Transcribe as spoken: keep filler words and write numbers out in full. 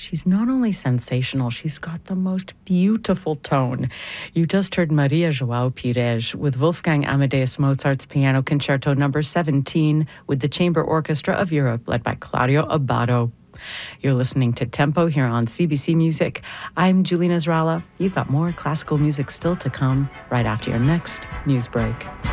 She's not only sensational, she's got the most beautiful tone. You just heard Maria João Pires with Wolfgang Amadeus Mozart's Piano Concerto number seventeen with the Chamber Orchestra of Europe led by Claudio Abbado. You're listening to Tempo here on C B C Music. I'm Julie Nasrallah. You've got more classical music still to come right after your next news break.